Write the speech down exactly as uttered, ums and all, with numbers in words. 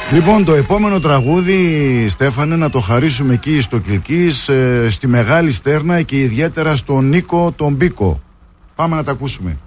Λοιπόν, το επόμενο τραγούδι, Στέφανε, να το χαρίσουμε εκεί στο Κιλκής, ε, στη Μεγάλη Στέρνα και ιδιαίτερα στον Νίκο τον Μπίκο. Πάμε να τα ακούσουμε.